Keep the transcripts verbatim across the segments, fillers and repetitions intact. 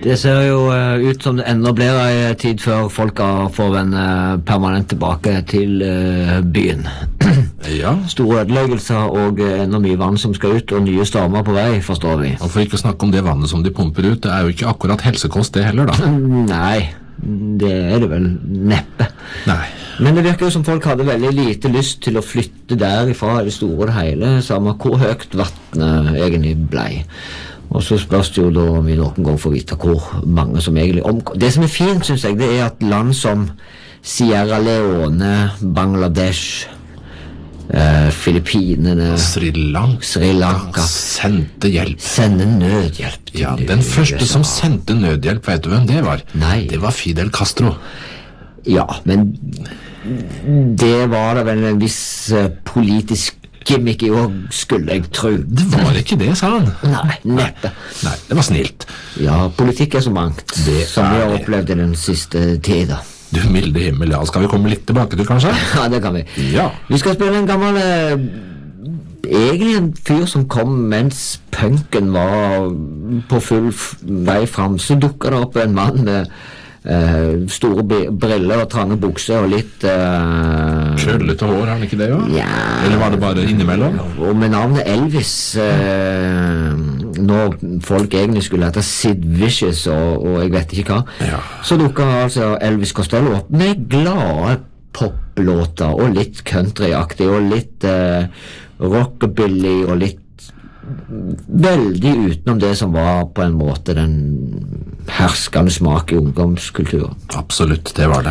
Det ser jo uh, ut som det enda blir en tid før folk får vende permanent tilbake til uh, byen. Ja. Store ødeleggelser og uh, enda mye vann som skal ut, og nye stormer på vei, forstår vi. Og for ikke å snakke om det vannet som de pumper ut, det er jo ikke akkurat helsekost det heller, da. Nei, det er det vel neppe. Nei. Men det virker jo som folk hadde veldig lite lyst til å flytte derifra i det store og det hele, samme hvor høyt vattnet egentlig ble. Og så spørs det jo da om vi noen gang får vite hvor mange som egentlig omgår. Det som er fint, synes jeg, det er at land som Sierra Leone, Bangladesh, eh, Filippinene, Sri Lanka, Sri Lanka sendte hjelp. Sender nødhjelp. Til ja, den første U S A. som sendte nødhjelp, vet du hvem det var? Nei. Det var Fidel Castro. Ja, men det var da vel en viss uh, politisk gimmick i år, skulle jeg tro. Det var ikke det, sa han. Nei, neppe. Nei, det var snilt. Ja, politikk er så mangt, det som vi har det. opplevd i den siste tida. Du milde himmel, ja. Skal vi komme litt tilbake til, kanskje? Ja, det kan vi. Ja. Vi skal spille en gammel, uh, egentlig en fyr som kom mens punken var på full vei frem. Så dukket det opp en mann med Uh, store briller og trange bukser og litt uh, krøllete hår, er det ikke det, jo? Ja. Eller var det bare innimellom? Og med navnet Elvis, uh, når folk egentlig skulle hete Sid Vicious og, og jeg vet ikke hva, ja. Så dukket altså Elvis Costello opp med glade poplåter og litt countryaktig og litt uh, rockabilly og litt veldig utenom det som var på en måte den herskende smak i ungdomskulturen. Absolutt, det var det.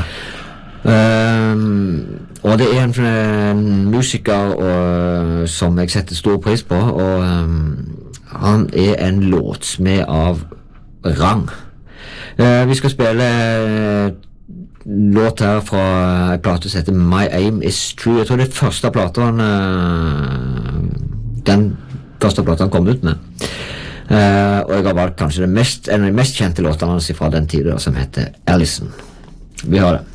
Um, og det er en, en musiker og, som jeg setter stor pris på, og um, han er en låtsmed av rang. Uh, vi skal spille låt her fra en plate som heter My Aim Is True. Jeg tror det er første plata uh, den første plata han kom ut med. Uh, og jeg har valgt kanskje det mest, en av de mest kjente låtene hans fra den tiden, som heter Allison. Vi har det.